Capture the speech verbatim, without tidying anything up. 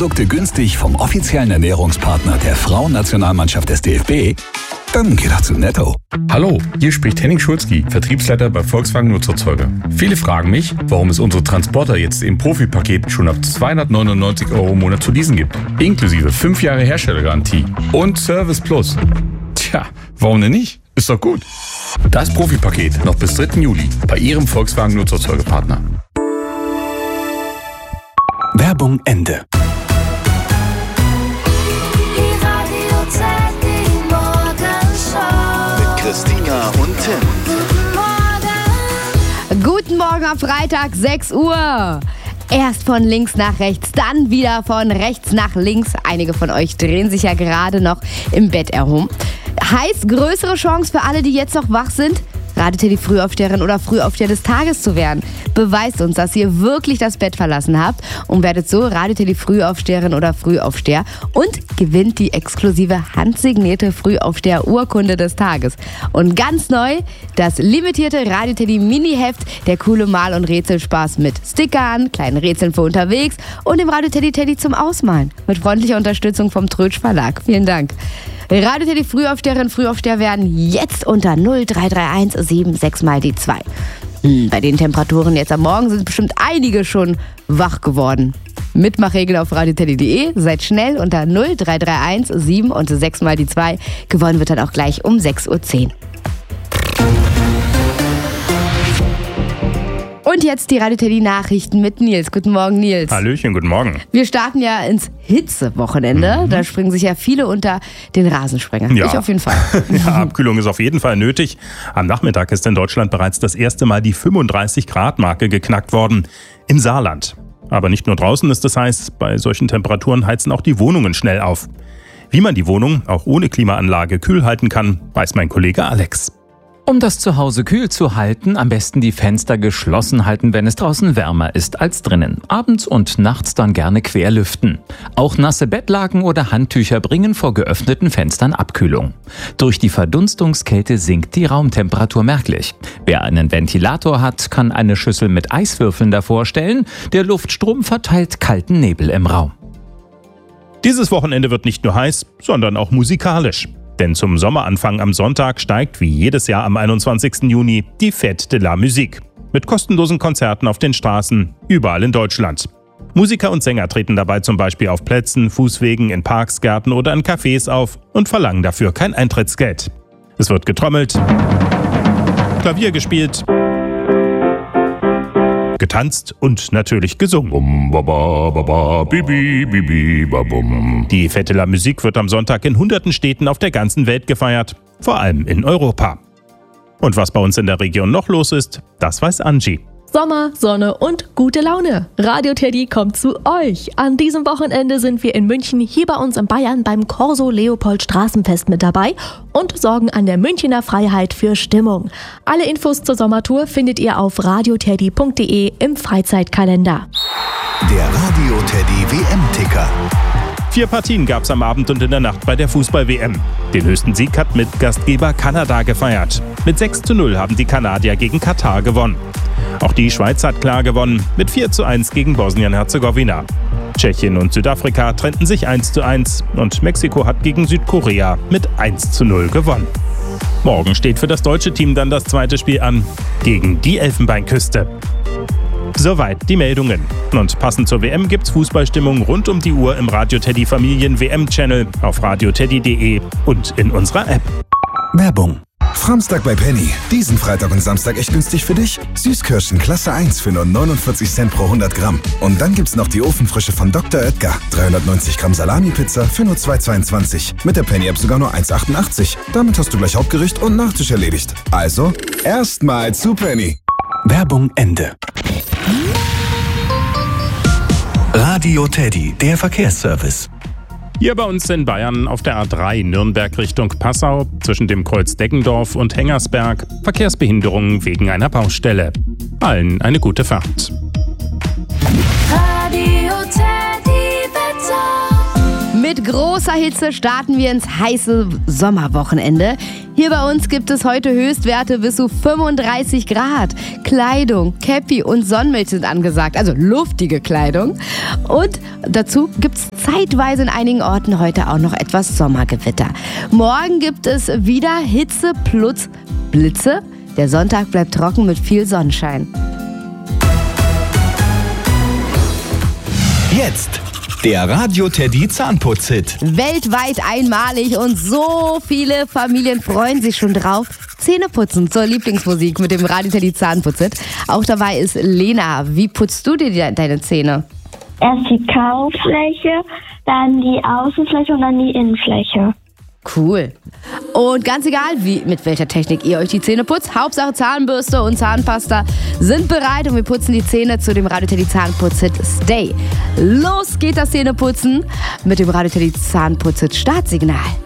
Milchprodukte günstig vom offiziellen Ernährungspartner der Frauennationalmannschaft des D F B? Dann geh doch zu Netto. Hallo, hier spricht Henning Schulzki, Vertriebsleiter bei Volkswagen Nutzerzeuger. Viele fragen mich, warum es unsere Transporter jetzt im Profipaket schon ab zweihundertneunundneunzig Euro im Monat zu leasen gibt. Inklusive fünf Jahre Herstellergarantie und Service Plus. Tja, warum denn nicht? Ist doch gut. Das Profipaket noch bis dritten Juli bei Ihrem Volkswagen Nutzerzeugerpartner. Werbung Ende. Christina und Tim. Guten Morgen. Guten Morgen am Freitag, sechs Uhr. Erst von links nach rechts, dann wieder von rechts nach links. Einige von euch drehen sich ja gerade noch im Bett herum. Heißt größere Chance für alle, die jetzt noch wach sind? Ratet ihr die Frühaufsteherin oder Frühaufsteher des Tages zu werden? Beweist uns, dass ihr wirklich das Bett verlassen habt und werdet so ratet ihr die Frühaufsteherin oder Frühaufsteher und gewinnt die exklusive handsignierte Frühaufsteher-Urkunde des Tages. Und ganz neu, das limitierte Radio Teddy Mini-Heft, der coole Mal- und Rätselspaß mit Stickern, kleinen Rätseln für unterwegs und dem Radio Teddy Teddy zum Ausmalen. Mit freundlicher Unterstützung vom Trötsch Verlag. Vielen Dank. Radio Teddy Frühaufsteherin, Frühaufsteher werden jetzt unter null drei drei eins sieben sechs mal die zwei. Hm, bei den Temperaturen jetzt am Morgen sind bestimmt einige schon wach geworden. Mitmachregeln auf radio teddy punkt de. Seid schnell unter null drei drei eins sieben und sechs mal die zwei. Gewonnen wird dann auch gleich um sechs Uhr zehn. Und jetzt die Radio Teddy Nachrichten mit Nils. Guten Morgen, Nils. Hallöchen, guten Morgen. Wir starten ja ins Hitzewochenende. Mhm. Da springen sich ja viele unter den Rasensprenger. Ja. Ich auf jeden Fall. Ja, Abkühlung ist auf jeden Fall nötig. Am Nachmittag ist in Deutschland bereits das erste Mal die fünfunddreißig Grad Marke geknackt worden. Im Saarland. Aber nicht nur draußen ist es heiß. Bei solchen Temperaturen heizen auch die Wohnungen schnell auf. Wie man die Wohnung auch ohne Klimaanlage kühl halten kann, weiß mein Kollege Alex. Um das Zuhause kühl zu halten, am besten die Fenster geschlossen halten, wenn es draußen wärmer ist als drinnen. Abends und nachts dann gerne querlüften. Auch nasse Bettlaken oder Handtücher bringen vor geöffneten Fenstern Abkühlung. Durch die Verdunstungskälte sinkt die Raumtemperatur merklich. Wer einen Ventilator hat, kann eine Schüssel mit Eiswürfeln davor stellen. Der Luftstrom verteilt kalten Nebel im Raum. Dieses Wochenende wird nicht nur heiß, sondern auch musikalisch. Denn zum Sommeranfang am Sonntag steigt wie jedes Jahr am einundzwanzigsten Juni die Fête de la Musique. Mit kostenlosen Konzerten auf den Straßen, überall in Deutschland. Musiker und Sänger treten dabei zum Beispiel auf Plätzen, Fußwegen, in Parks, Gärten oder in Cafés auf und verlangen dafür kein Eintrittsgeld. Es wird getrommelt, Klavier gespielt, getanzt und natürlich gesungen. Die Fête de la Musique wird am Sonntag in hunderten Städten auf der ganzen Welt gefeiert, vor allem in Europa. Und was bei uns in der Region noch los ist, das weiß Angie. Sommer, Sonne und gute Laune. Radio Teddy kommt zu euch. An diesem Wochenende sind wir in München, hier bei uns in Bayern, beim Corso Leopold Straßenfest mit dabei und sorgen an der Münchner Freiheit für Stimmung. Alle Infos zur Sommertour findet ihr auf radio teddy punkt de im Freizeitkalender. Der Radio Teddy W M-Ticker. Vier Partien gab's am Abend und in der Nacht bei der Fußball-W M. Den höchsten Sieg hat mit Gastgeber Kanada gefeiert. Mit sechs zu null haben die Kanadier gegen Katar gewonnen. Auch die Schweiz hat klar gewonnen, mit vier zu eins gegen Bosnien-Herzegowina. Tschechien und Südafrika trennten sich eins zu eins und Mexiko hat gegen Südkorea mit eins zu null gewonnen. Morgen steht für das deutsche Team dann das zweite Spiel an, gegen die Elfenbeinküste. Soweit die Meldungen. Und passend zur W M gibt's Fußballstimmung rund um die Uhr im Radio Teddy Familien W M-Channel auf radio teddy punkt de und in unserer App. Werbung. Samstag bei Penny. Diesen Freitag und Samstag echt günstig für dich. Süßkirschen Klasse eins für nur neunundvierzig Cent pro hundert Gramm. Und dann gibt's noch die Ofenfrische von Doktor Oetker. dreihundertneunzig Gramm Salami-Pizza für nur zwei zweiundzwanzig. Mit der Penny-App sogar nur eins achtundachtzig. Damit hast du gleich Hauptgericht und Nachtisch erledigt. Also, erstmal zu Penny. Werbung Ende. Radio Teddy, der Verkehrsservice. Hier bei uns in Bayern auf der A drei Nürnberg Richtung Passau zwischen dem Kreuz Deggendorf und Hengersberg Verkehrsbehinderungen wegen einer Baustelle. Allen eine gute Fahrt. Mit Mit großer Hitze starten wir ins heiße Sommerwochenende. Hier bei uns gibt es heute Höchstwerte bis zu fünfunddreißig Grad. Kleidung, Käppi und Sonnenmilch sind angesagt, also luftige Kleidung. Und dazu gibt es zeitweise in einigen Orten heute auch noch etwas Sommergewitter. Morgen gibt es wieder Hitze plus Blitze. Der Sonntag bleibt trocken mit viel Sonnenschein. Jetzt der Radio Teddy Zahnputz-Hit. Weltweit einmalig und so viele Familien freuen sich schon drauf. Zähneputzen zur Lieblingsmusik mit dem Radio Teddy Zahnputz-Hit. Auch dabei ist Lena. Wie putzt du dir deine Zähne? Erst die Kaufläche, dann die Außenfläche und dann die Innenfläche. Cool. Und ganz egal, wie, mit welcher Technik ihr euch die Zähne putzt, Hauptsache Zahnbürste und Zahnpasta sind bereit und wir putzen die Zähne zu dem Radio Teddy Zahnputz-Hit Stay. Los geht das Zähneputzen mit dem Radio Teddy Zahnputz-Hit Startsignal.